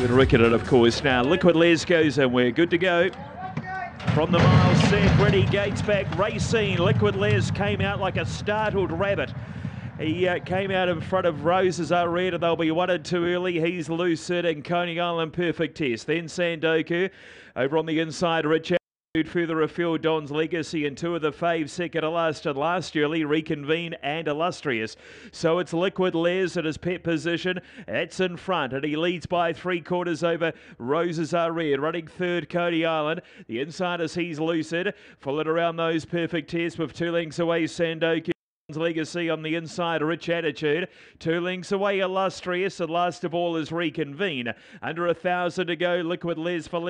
With Ricketed, of course. Now, Liquid Les goes and we're good to go. From the mile set, ready, gates back, racing. Liquid Les came out like a startled rabbit. He came out in front of Roses Are Red, and they'll be 1 and 2 early. He's Lucid and Coney Island Perfect Test. Then Sandoku over on the inside, Richard. Further afield, Don's Legacy and 2 of the faves, second to last and last early, Reconvene and Illustrious. So it's Liquid Les at his pet position. That's in front, and he leads by 3/4 over Roses Are Red. Running third, Coney Island. The inside is He's Lucid. Followed around those Perfect Tests with 2 lengths away, Sandoku. Legacy on the inside, Rich Attitude. 2 lengths away, Illustrious, and last of all is Reconvene. Under 1,000 to go, Liquid Les for